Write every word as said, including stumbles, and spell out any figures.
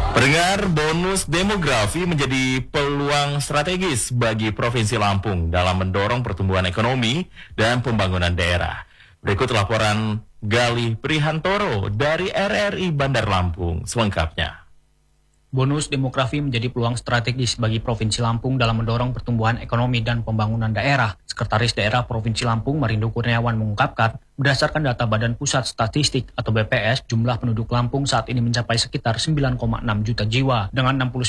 Pendengar, bonus demografi menjadi peluang strategis bagi Provinsi Lampung dalam mendorong pertumbuhan ekonomi dan pembangunan daerah. Berikut laporan Galih Prihantoro dari R R I Bandar Lampung selengkapnya. Bonus demografi menjadi peluang strategis bagi Provinsi Lampung dalam mendorong pertumbuhan ekonomi dan pembangunan daerah. Sekretaris Daerah Provinsi Lampung, Marindo Kurniawan, mengungkapkan, berdasarkan data Badan Pusat Statistik atau B P S, jumlah penduduk Lampung saat ini mencapai sekitar sembilan koma enam juta jiwa dengan enam puluh